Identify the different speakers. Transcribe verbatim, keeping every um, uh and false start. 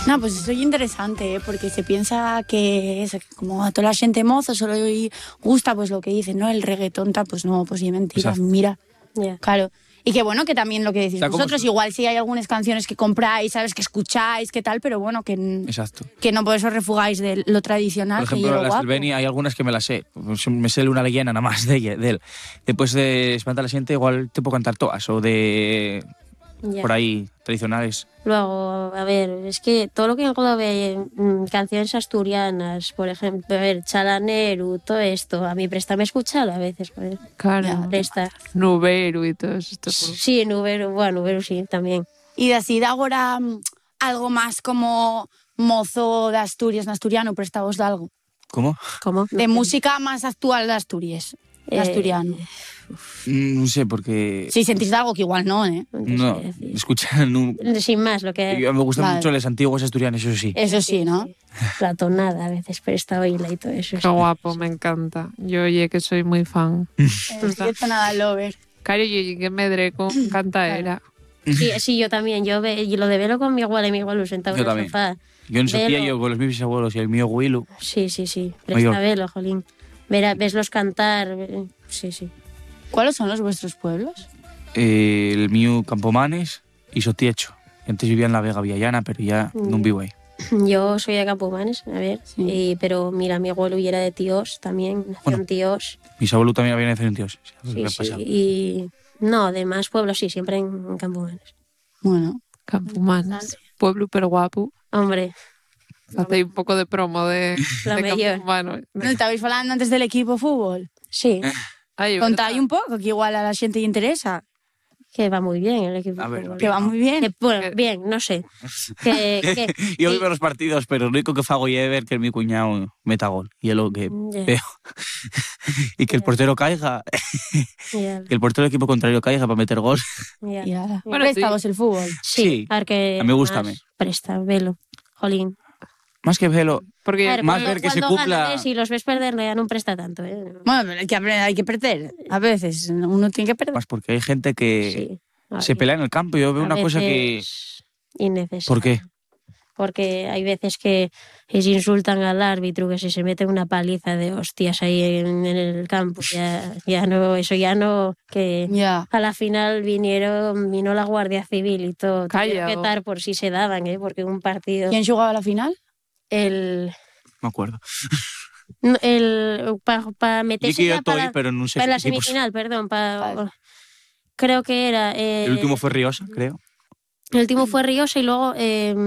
Speaker 1: No, pues eso es interesante, ¿eh? Porque se piensa que, eso, que como a toda la gente mozo solo gusta pues lo que dicen, ¿no? El reggaetón, ta, pues no, pues sí, mentira,
Speaker 2: Exacto.
Speaker 1: mira.
Speaker 3: Yeah.
Speaker 1: Claro. Y que bueno, que también lo que decís
Speaker 2: O sea, como
Speaker 1: vosotros,
Speaker 2: su-
Speaker 1: igual sí hay algunas canciones que compráis, sabes, que escucháis, que tal, pero bueno, que,
Speaker 2: Exacto.
Speaker 1: que no por eso refugáis de lo tradicional.
Speaker 2: Por ejemplo,
Speaker 1: que
Speaker 2: las
Speaker 1: guapo.
Speaker 2: del Beni hay algunas que me las sé. Pues me sé una leyenda nada más de, ella, de él. Después de Espanta la Siente igual te puedo cantar todas. O de...
Speaker 3: Yeah.
Speaker 2: por ahí, tradicionales.
Speaker 3: Luego, a ver, es que todo lo que englobe mm, canciones asturianas, por ejemplo, a ver, Chalaneru, todo esto, a mí préstame escuchar a veces, pues,
Speaker 4: Claro.
Speaker 1: Ya.
Speaker 3: presta.
Speaker 4: Nuberu y todo esto.
Speaker 3: Sí, Nuberu, bueno, Nuberu sí, también.
Speaker 1: Y de así de ahora mm, algo más como mozo de Asturias, en asturiano, prestaos de algo.
Speaker 2: ¿Cómo?
Speaker 3: ¿Cómo?
Speaker 1: De música más actual de Asturias, de
Speaker 3: Eh,
Speaker 1: asturiano.
Speaker 2: Mm, No sé, porque...
Speaker 1: Si sentís de algo que igual no, ¿eh?
Speaker 2: No,
Speaker 3: sé decir.
Speaker 2: escucha... No,
Speaker 3: Sin más, lo que...
Speaker 2: me gustan
Speaker 1: Vale.
Speaker 2: mucho los antiguos asturianos, eso sí.
Speaker 1: Eso sí, ¿no?
Speaker 3: La tonada a veces presta oírla y todo eso.
Speaker 4: Qué guapo, me encanta. Yo, oye, que soy muy fan.
Speaker 1: Esto nada lover.
Speaker 4: Cari, yo que me dré con cantaera.
Speaker 3: Sí, sí, yo también. Yo, ve, y lo de verlo con mi abuela y mi abuelo sentado
Speaker 2: Yo
Speaker 3: en el
Speaker 2: también.
Speaker 3: sofá.
Speaker 2: Yo en Sofía,
Speaker 3: Velo.
Speaker 2: yo con los mis abuelos y el mío abuelo.
Speaker 3: Sí, sí, sí.
Speaker 2: Mayor.
Speaker 3: Presta verlo, jolín. Ver, veslos cantar. eh, Sí, sí.
Speaker 1: ¿Cuáles son los vuestros pueblos?
Speaker 2: Eh, el mío Campomanes y Sotiecho. Antes vivía en la Vega Villallana, pero ya
Speaker 3: Mm.
Speaker 2: no vivo ahí.
Speaker 3: Yo soy de Campomanes, a ver.
Speaker 1: Sí.
Speaker 3: y- pero mira, mi abuelo y era de Tíos también. Nació
Speaker 2: Bueno.
Speaker 3: en Tíos.
Speaker 2: Mis abuelos también habían nacido en Tíos.
Speaker 3: Sí, sí. Y no, de más pueblos, sí, siempre en, en Campomanes.
Speaker 1: Bueno,
Speaker 4: Campomanes. Pueblo súper guapo.
Speaker 3: Hombre,
Speaker 4: Hacéis un poco de promo de,
Speaker 3: La
Speaker 4: de
Speaker 3: mellor.
Speaker 4: Campomanes.
Speaker 1: ¿no estabais hablando antes del equipo fútbol?
Speaker 3: sí,
Speaker 4: Ay,
Speaker 1: Contáis
Speaker 4: verdad.
Speaker 1: un poco, que igual a la gente le interesa.
Speaker 3: que va muy bien el equipo.
Speaker 2: A
Speaker 3: de
Speaker 2: ver,
Speaker 3: fútbol.
Speaker 1: Que va muy bien.
Speaker 3: Que, bueno, bien, no sé. Que, que-
Speaker 2: Yo
Speaker 3: que-
Speaker 2: vivo los partidos, pero lo único que fago es ver que mi cuñado meta gol. Y es lo que
Speaker 3: Ya.
Speaker 2: veo. Y que el portero caiga,
Speaker 3: Ya,
Speaker 2: que el portero del equipo contrario caiga para meter gol.
Speaker 3: ya.
Speaker 1: Y ala.
Speaker 4: Bueno,
Speaker 1: Préstamos el fútbol.
Speaker 3: Sí,
Speaker 2: Sí,
Speaker 3: a ver que
Speaker 2: a mí gusta,
Speaker 3: más
Speaker 2: me.
Speaker 3: presta, velo. Jolín.
Speaker 2: Más que verlo,
Speaker 4: Porque
Speaker 3: A ver,
Speaker 2: más
Speaker 3: cuando-
Speaker 2: ver que se
Speaker 3: cuando
Speaker 2: cumpla-
Speaker 3: ganan, eh, si los ves perder, ya no presta tanto. ¿eh?
Speaker 1: Bueno, pero hay que, aprender, hay que perder. A veces uno tiene que perder.
Speaker 2: más porque hay gente que
Speaker 3: Sí.
Speaker 2: se pelea en el campo. Yo veo
Speaker 3: A
Speaker 2: una cosa que...
Speaker 3: veces innecesario.
Speaker 2: ¿Por qué?
Speaker 3: Porque hay veces que, que se insultan al árbitro, que si se mete una paliza de hostias ahí en, en el campo, ya, ya no, eso ya no, que
Speaker 1: Ya.
Speaker 3: a la final vinieron, vino la Guardia Civil y todo,
Speaker 4: Calla,
Speaker 3: tuvieron que
Speaker 4: o-
Speaker 3: estar por si se daban, ¿eh? Porque un partido,
Speaker 1: ¿Quién jugaba a la final?
Speaker 3: el,
Speaker 2: Me acuerdo.
Speaker 3: el para pa
Speaker 2: Y
Speaker 3: meterse
Speaker 2: que yo
Speaker 3: ya
Speaker 2: estoy,
Speaker 3: para,
Speaker 2: pero no sé
Speaker 3: para
Speaker 2: qué
Speaker 3: la
Speaker 2: equipos.
Speaker 3: semifinal, perdón, para,
Speaker 1: Vale.
Speaker 3: creo que era, eh,
Speaker 2: El último fue Riosa, creo.
Speaker 3: el último fue Riosa y luego eh,